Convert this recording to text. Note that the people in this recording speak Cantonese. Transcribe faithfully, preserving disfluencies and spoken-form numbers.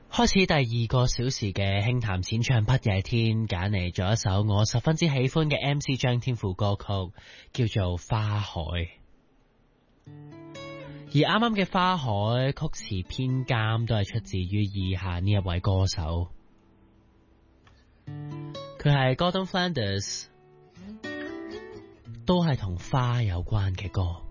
開始第二個小時嘅輕談淺唱不夜天，揀嚟咗一首我十分之喜歡嘅 M C 張天賦歌曲，叫做《花海》。而啱啱嘅《花海》曲詞編監都係出自於以下呢一位歌手，佢係 Gordon Flanders，都係同花有關嘅歌。